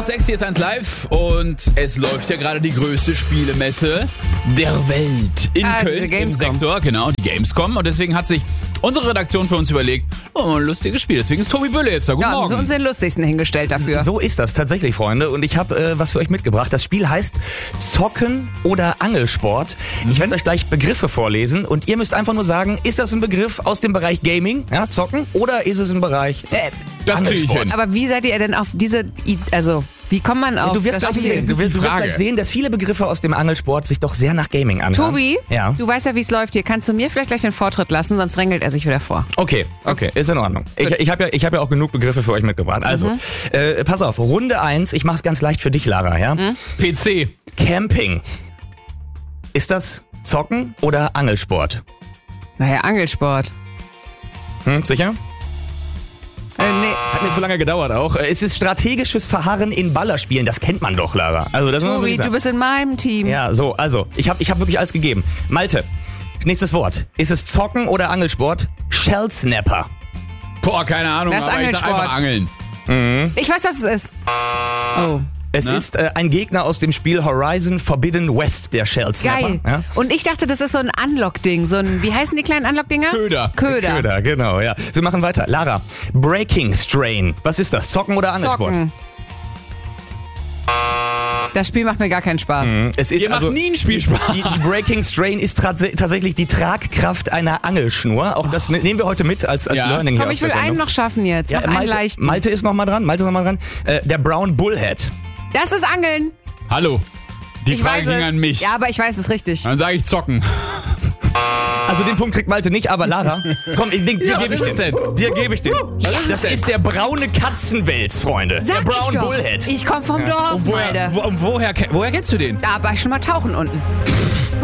nach 6, hier ist 1 live und es läuft ja gerade die größte Spielemesse der Welt in Köln im Sektor, genau, die Gamescom. Und deswegen hat sich unsere Redaktion für uns überlegt, ein lustiges Spiel. Deswegen ist Tobi Bülle jetzt da. Guten Morgen. Ja, uns den lustigsten hingestellt dafür. So ist das tatsächlich, Freunde. Und ich habe was für euch mitgebracht. Das Spiel heißt Zocken oder Angelsport. Ich werde euch gleich Begriffe vorlesen und ihr müsst einfach nur sagen, ist das ein Begriff aus dem Bereich Gaming, ja, Zocken, oder ist es ein Bereich Das kriege ich hin. Aber wie seid ihr denn auf diese, also wie kommt man auf Du wirst das gleich Spiel? sehen, du wirst gleich sehen, dass viele Begriffe aus dem Angelsport sich doch sehr nach Gaming anhören. Tobi, Ja. du weißt ja, wie es läuft hier. Kannst du mir vielleicht gleich den Vortritt lassen, sonst drängelt er sich wieder vor. Okay, ist in Ordnung. Ich habe ja auch genug Begriffe für euch mitgebracht. Also, pass auf, Runde 1, ich mach's ganz leicht für dich, Lara, ja? PC. Camping. Ist das Zocken oder Angelsport? Naja, Angelsport. Sicher? Nee. Hat nicht so lange gedauert auch. Es ist strategisches Verharren in Ballerspielen. Das kennt man doch, Lara. Also, das muss man Tobi, wirklich du sagen. bist in meinem Team. Ja, so, also, ich hab wirklich alles gegeben. Malte, nächstes Wort. Ist es Zocken oder Angelsport? Shellsnapper. Boah, keine Ahnung, Das ist aber ich sag Angelsport. einfach Angeln. Ich weiß, was es ist. Oh, Es ist ein Gegner aus dem Spiel Horizon Forbidden West, der Shellsnapper. geil. Ja? Und ich dachte, das ist so ein Unlock-Ding. So ein, wie heißen die kleinen Unlock-Dinger? Köder. Köder, genau, ja. Wir machen weiter. Lara, Breaking Strain. Was ist das? Zocken oder Angelsport? Zocken. Das Spiel macht mir gar keinen Spaß. Es ist Ihr macht nie ein Spiel Spaß. Die Breaking Strain ist tatsächlich die Tragkraft einer Angelschnur. Auch das nehmen wir heute mit als Learning hier. Komm, ich will einen noch schaffen jetzt. Mach einen leichten. Malte ist noch mal dran. Der Brown Bullhead. Das ist Angeln. Hallo. Die Ich Frage weiß ging es. an mich. Ja, aber ich weiß es richtig. Dann sage ich zocken. Also den Punkt kriegt Malte nicht, aber Lara, komm, dir gebe ich was ist den. denn? Dir gebe ich den. Das ist der braune Katzenwels, Freunde. Sag der Brown ich doch. Bullhead. Ich komme vom Dorf, Alter. Woher kennst du den? Da war ich schon mal tauchen unten.